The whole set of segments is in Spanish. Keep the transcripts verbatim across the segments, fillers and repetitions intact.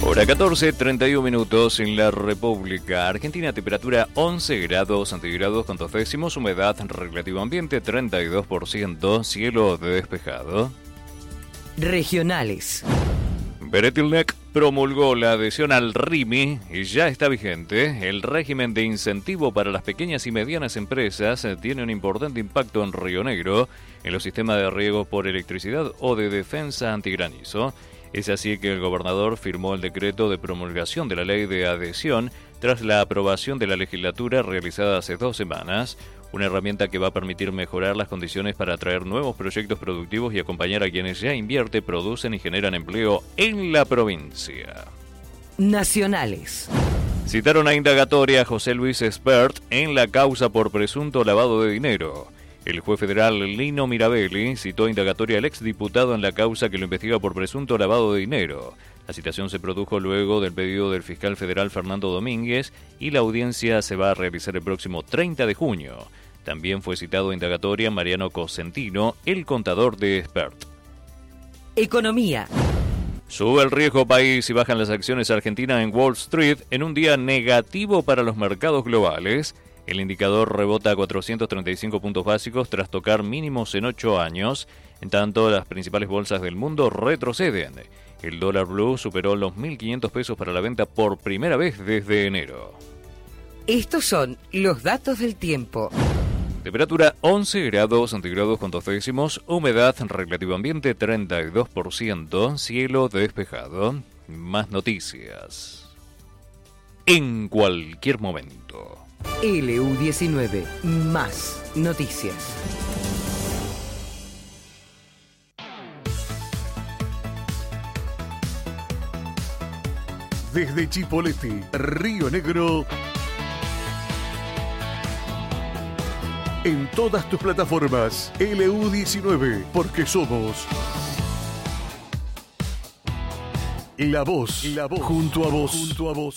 Hora catorce, treinta y uno minutos en la República Argentina, temperatura once grados centígrados con dos décimos, humedad relativo ambiente treinta y dos por ciento, cielo despejado. Regionales. Beretilnec promulgó la adhesión al R I M I y ya está vigente. El régimen de incentivo para las pequeñas y medianas empresas tiene un importante impacto en Río Negro, en los sistemas de riego por electricidad o de defensa antigranizo. Es así que el gobernador firmó el decreto de promulgación de la ley de adhesión tras la aprobación de la legislatura realizada hace dos semanas, una herramienta que va a permitir mejorar las condiciones para atraer nuevos proyectos productivos y acompañar a quienes ya invierten, producen y generan empleo en la provincia. Nacionales. Citaron a indagatoria a José Luis Espert en la causa por presunto lavado de dinero. El juez federal Lino Mirabelli citó indagatoria al exdiputado en la causa que lo investiga por presunto lavado de dinero. La citación se produjo luego del pedido del fiscal federal Fernando Domínguez y la audiencia se va a realizar el próximo treinta de junio. También fue citado a indagatoria Mariano Cosentino, el contador de Espert. Economía. Sube el riesgo país y bajan las acciones argentinas en Wall Street en un día negativo para los mercados globales. El indicador rebota a cuatrocientos treinta y cinco puntos básicos tras tocar mínimos en ocho años. En tanto, las principales bolsas del mundo retroceden. El dólar blue superó los mil quinientos pesos para la venta por primera vez desde enero. Estos son los datos del tiempo. Temperatura once grados centígrados con dos décimos, humedad relativa ambiente treinta y dos por ciento, cielo despejado. Más noticias en cualquier momento. L U diecinueve, más noticias. Desde Chipoleti, Río Negro, en todas tus plataformas, L U diecinueve, porque somos la voz, la voz, junto a vos, junto a vos.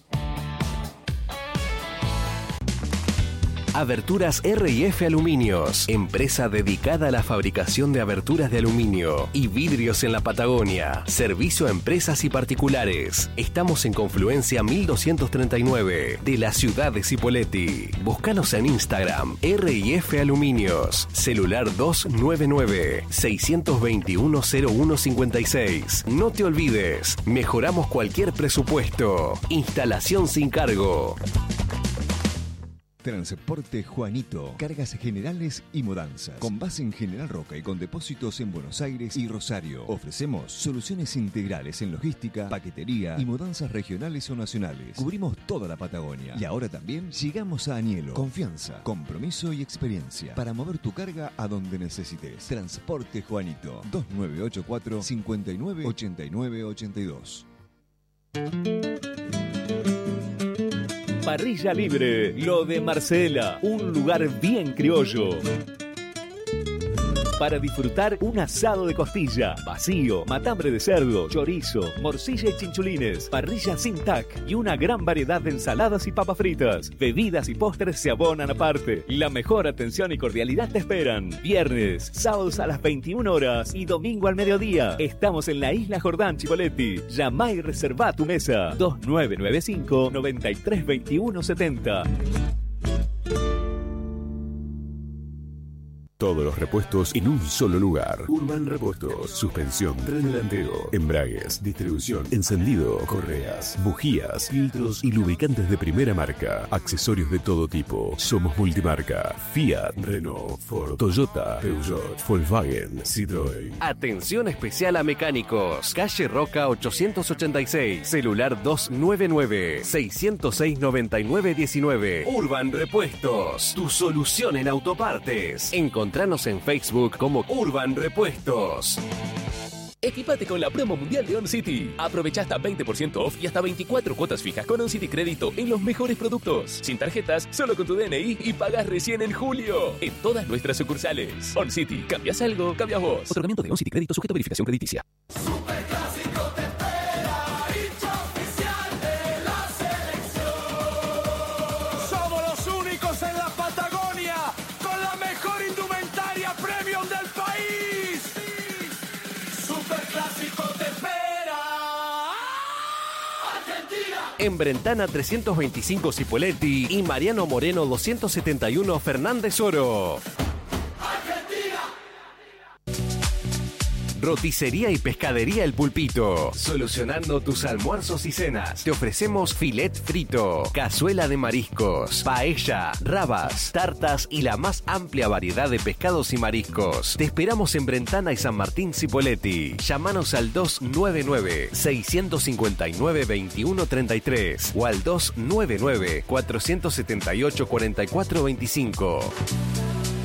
Aberturas R y F Aluminios, empresa dedicada a la fabricación de aberturas de aluminio y vidrios en la Patagonia. Servicio a empresas y particulares. Estamos en Confluencia mil doscientos treinta y nueve de la ciudad de Cipolletti. Búscanos en Instagram, R y F Aluminios. Celular dos nueve nueve, seis dos uno, cero uno cinco seis. No te olvides, mejoramos cualquier presupuesto. Instalación sin cargo. Transporte Juanito, cargas generales y mudanzas. Con base en General Roca y con depósitos en Buenos Aires y Rosario. Ofrecemos soluciones integrales en logística, paquetería y mudanzas regionales o nacionales. Cubrimos toda la Patagonia. Y ahora también llegamos a Añelo. Confianza, compromiso y experiencia para mover tu carga a donde necesites. Transporte Juanito, dos nueve ocho cuatro, cinco nueve, ocho nueve ocho dos. Parrilla Libre, lo de Marcela, un lugar bien criollo. Para disfrutar un asado de costilla, vacío, matambre de cerdo, chorizo, morcilla y chinchulines, parrilla sin tac y una gran variedad de ensaladas y papas fritas. Bebidas y postres se abonan aparte. La mejor atención y cordialidad te esperan. Viernes, sábados a las veintiuna horas y domingo al mediodía. Estamos en la Isla Jordán, Chipolletti. Llama y reserva tu mesa. dos nueve nueve cinco, nueve tres dos uno siete cero. Todos los repuestos en un solo lugar. Urban Repuestos. Suspensión, tren delantero, embragues, distribución, encendido, correas, bujías, filtros y lubricantes de primera marca. Accesorios de todo tipo. Somos multimarca. Fiat, Renault, Ford, Toyota, Peugeot, Volkswagen, Citroën. Atención especial a mecánicos. Calle Roca ochocientos ochenta y seis. Celular dos nueve nueve, seis cero seis, nueve nueve uno nueve. Urban Repuestos. Tu solución en autopartes. Encontranos en Facebook como Urban Repuestos. Equipate con la promo mundial de OnCity. Aprovecha hasta veinte por ciento off y hasta veinticuatro cuotas fijas con OnCity Crédito en los mejores productos. Sin tarjetas, solo con tu D N I y pagas recién en julio. En todas nuestras sucursales. OnCity. ¿Cambias algo? Cambias vos. Otorgamiento de OnCity Crédito sujeto a verificación crediticia. En Brentana trescientos veinticinco Cipolletti y Mariano Moreno doscientos setenta y uno Fernández Oro. Roticería y Pescadería El Pulpito. Solucionando tus almuerzos y cenas. Te ofrecemos filet frito, cazuela de mariscos, paella, rabas, tartas y la más amplia variedad de pescados y mariscos. Te esperamos en Brentana y San Martín Cipolletti. Llámanos al dos nueve nueve, seis cinco nueve, dos uno tres tres o al dos nueve nueve, cuatro siete ocho, cuatro cuatro dos cinco.